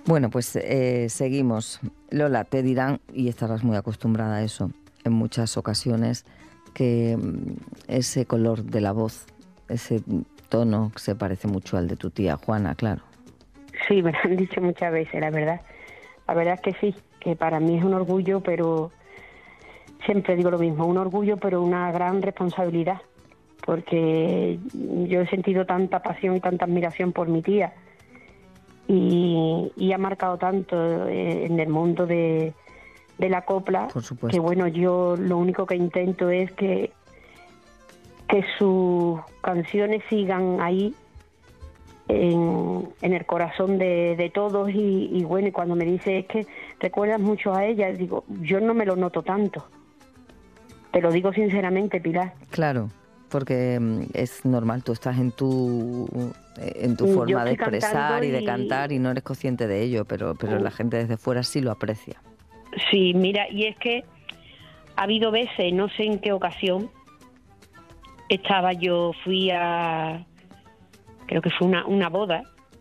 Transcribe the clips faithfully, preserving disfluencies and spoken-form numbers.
Bueno, pues eh, seguimos. Lola, te dirán, y estarás muy acostumbrada a eso, en muchas ocasiones, que mm, ese color de la voz, ese tono se parece mucho al de tu tía Juana, claro. Sí, me lo han dicho muchas veces, la verdad. La verdad es que sí, que para mí es un orgullo, pero siempre digo lo mismo, un orgullo, pero una gran responsabilidad, porque yo he sentido tanta pasión y tanta admiración por mi tía y, y ha marcado tanto en el mundo de, de la copla, Por supuesto. que bueno, yo lo único que intento es que, que sus canciones sigan ahí En, en el corazón de, de todos y, y bueno, y cuando me dice es que recuerdas mucho a ella, digo, yo no me lo noto tanto, te lo digo sinceramente, Pilar. Claro, porque mm, es normal, tú estás en tu en tu Yo forma de estoy cantando expresar y de y cantar y no eres consciente de ello, pero, pero la gente desde fuera sí lo aprecia. sí, mira, y es que ha habido veces, no sé en qué ocasión, estaba yo, fui a, creo que fue una, una boda,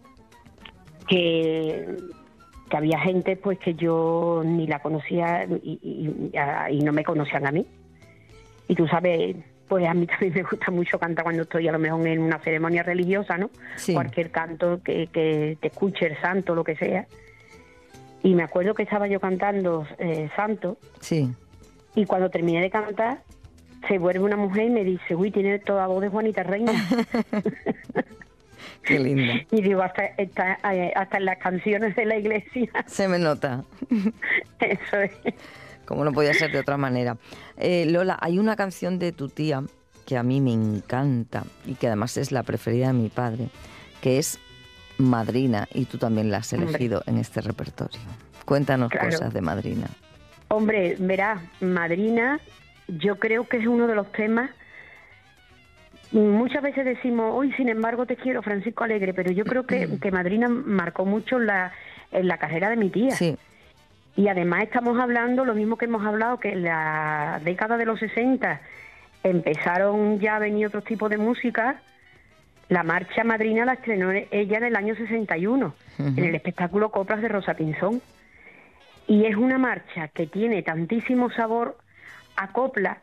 que, que había gente pues que yo ni la conocía y, y, y no me conocían a mí. Y tú sabes, pues a mí también me gusta mucho cantar cuando estoy a lo mejor en una ceremonia religiosa, ¿no? Sí. Cualquier canto que, que te escuche el santo, lo que sea. Y me acuerdo que estaba yo cantando eh, santo. Sí. Y cuando terminé de cantar, se vuelve una mujer y me dice, uy, tiene toda la voz de Juanita Reina. Qué linda. Y digo, hasta, hasta, hasta en las canciones de la iglesia. Se me nota. Eso es. Como no podía ser de otra manera. Eh, Lola, hay una canción de tu tía que a mí me encanta y que además es la preferida de mi padre, que es Madrina, y tú también la has elegido Hombre. en este repertorio. Cuéntanos claro. cosas de Madrina. Hombre, verás, Madrina, yo creo que es uno de los temas. Muchas veces decimos, hoy sin embargo te quiero, Francisco Alegre, pero yo creo que, que Madrina marcó mucho la, en la carrera de mi tía. Sí. Y además estamos hablando, lo mismo que hemos hablado, que en la década de los sesenta empezaron ya a venir otros tipos de música. La marcha Madrina la estrenó ella en el año sesenta y uno, uh-huh. en el espectáculo Coplas de Rosa Pinzón. Y es una marcha que tiene tantísimo sabor a copla,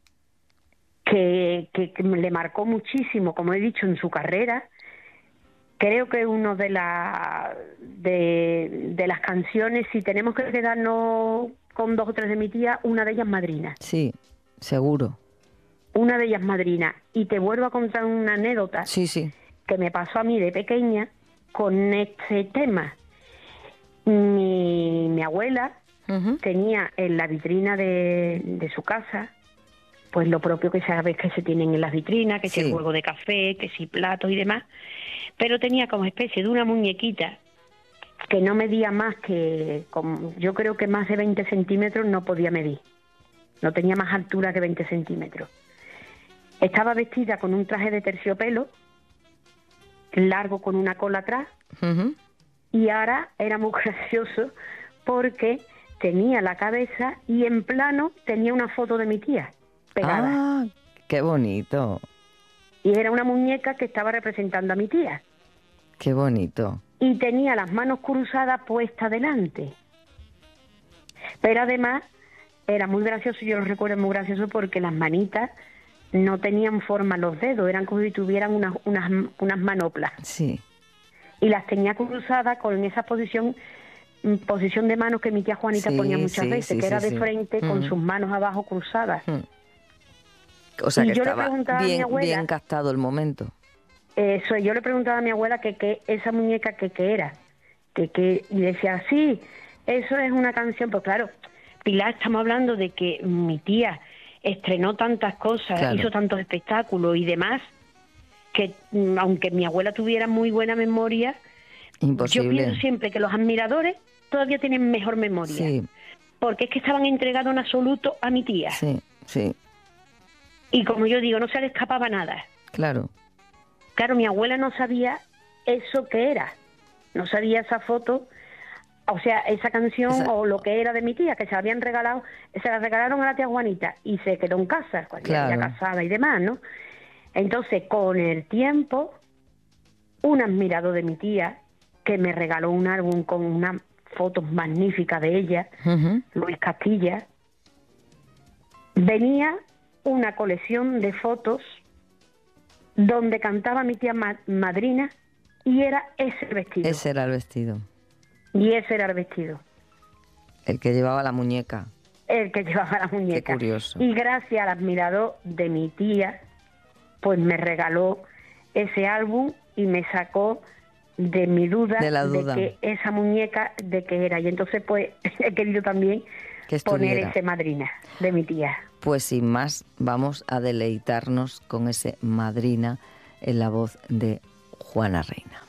que, que, que le marcó muchísimo, como he dicho, en su carrera. Creo que uno de, la, de, de las canciones, si tenemos que quedarnos con dos o tres de mi tía, una de ellas Madrina. Sí, seguro. Una de ellas Madrina. Y te vuelvo a contar una anécdota sí, sí. que me pasó a mí de pequeña con este tema. Mi, mi abuela uh-huh. tenía en la vitrina de, de su casa, pues lo propio que sabes que se tienen en las vitrinas, que sí. si el juego de café, que si platos y demás, pero tenía como especie de una muñequita que no medía más que, como, yo creo que más de veinte centímetros no podía medir, no tenía más altura que veinte centímetros. Estaba vestida con un traje de terciopelo, largo con una cola atrás, uh-huh. y ahora era muy gracioso porque tenía la cabeza y en plano tenía una foto de mi tía pegada. ¡Ah, qué bonito! Y era una muñeca que estaba representando a mi tía. ¡Qué bonito! Y tenía las manos cruzadas puestas delante. Pero además era muy gracioso, yo lo recuerdo muy gracioso porque las manitas no tenían forma los dedos, eran como si tuvieran unas, unas, unas manoplas. Sí. Y las tenía cruzadas con esa posición posición de manos que mi tía Juanita sí, ponía muchas sí, veces, sí, que era sí, de frente sí. con mm. sus manos abajo cruzadas. Mm. O sea y que yo estaba le preguntaba bien, a mi abuela, bien captado el momento. Eso, yo le preguntaba a mi abuela que, que esa muñeca que, que era, que, que, y decía, sí, eso es una canción, pues claro, Pilar, estamos hablando de que mi tía estrenó tantas cosas, claro. hizo tantos espectáculos y demás, que aunque mi abuela tuviera muy buena memoria, Imposible. Yo pienso siempre que los admiradores todavía tienen mejor memoria, sí. porque es que estaban entregados en absoluto a mi tía. Sí, sí. Y como yo digo, no se le escapaba nada. Claro. Claro, mi abuela no sabía eso que era, no sabía esa foto, o sea, esa canción esa... o lo que era de mi tía, que se habían regalado, se la regalaron a la tía Juanita y se quedó en casa, cuando claro. ya casada y demás, ¿no? Entonces, con el tiempo, un admirador de mi tía, que me regaló un álbum con unas fotos magníficas de ella, uh-huh. Luis Castilla, venía una colección de fotos donde cantaba mi tía ma- madrina y era ese vestido. Ese era el vestido. Y ese era el vestido. El que llevaba la muñeca. El que llevaba la muñeca. Qué curioso. Y gracias al admirador de mi tía, pues me regaló ese álbum y me sacó de mi duda de, la duda. de que esa muñeca, de que era. Y entonces pues he querido también poner ese madrina de mi tía. Pues sin más, vamos a deleitarnos con ese madrina en la voz de Juana Reina.